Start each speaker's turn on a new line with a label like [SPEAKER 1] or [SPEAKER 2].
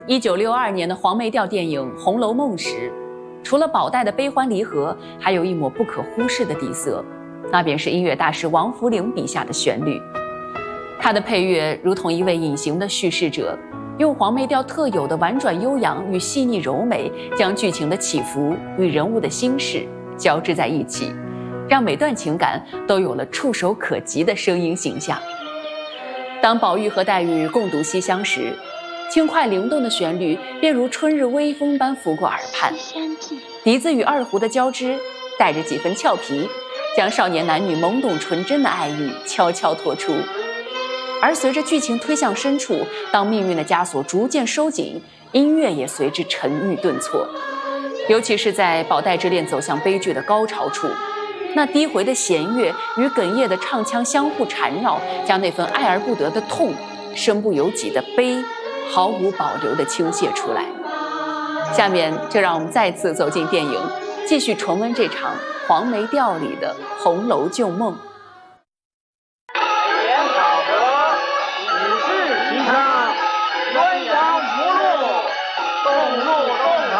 [SPEAKER 1] 1962年的黄梅调电影《红楼梦》时，除了宝黛的悲欢离合，还有一抹不可忽视的底色，那便是音乐大师王福龄笔下的旋律。他的配乐如同一位隐形的叙事者，用黄梅调特有的婉转悠扬与细腻柔美，将剧情的起伏与人物的心事交织在一起，让每段情感都有了触手可及的声音形象。当宝玉和黛玉共读西厢时，轻快灵动的旋律便如春日微风般拂过耳畔，笛子与二胡的交织带着几分俏皮，将少年男女懵懂纯真的爱意悄悄托出。而随着剧情推向深处，当命运的枷锁逐渐收紧，音乐也随之沉郁顿挫。尤其是在宝黛之恋走向悲剧的高潮处，那低回的弦乐与哽咽的唱腔相互缠绕，将那份爱而不得的痛、身不由己的悲毫无保留地倾泻出来。下面就让我们再次走进电影，继续重温这场黄梅调里的红楼旧梦。